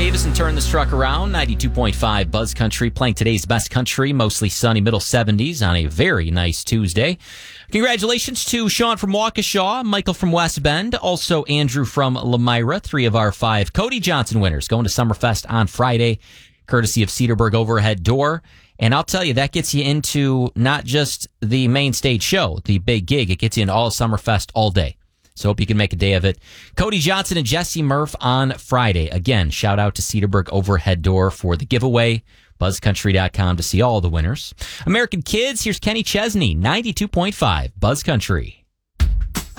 Davis and Turn This Truck Around. 92.5 Buzz Country, playing today's best country. Mostly sunny, middle 70s on a very nice Tuesday. Congratulations to Sean from Waukesha, Michael from West Bend, also Andrew from Lamira, 3 of our 5 Cody Johnson winners going to Summerfest on Friday, courtesy of Cedarburg Overhead Door. And I'll tell you, that gets you into not just the main stage show, the big gig. It gets you into all of Summerfest all day. So hope you can make a day of it. Cody Johnson and Jesse Murph on Friday. Again, shout out to Cedarburg Overhead Door for the giveaway. BuzzCountry.com to see all the winners. American Kids, here's Kenny Chesney, 92.5 Buzz Country.